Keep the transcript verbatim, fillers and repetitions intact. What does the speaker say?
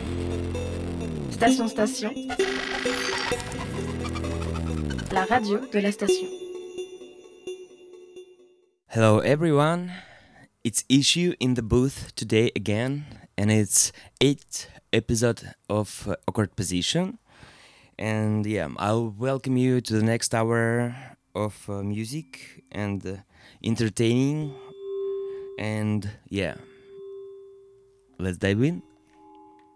Station Station, la radio de la station. Hello everyone, it's Issue in the booth today again, and it's eighth episode of uh, Awkward Position. And yeah, I'll welcome you to the next hour of uh, music and uh, entertaining. And yeah, let's dive in.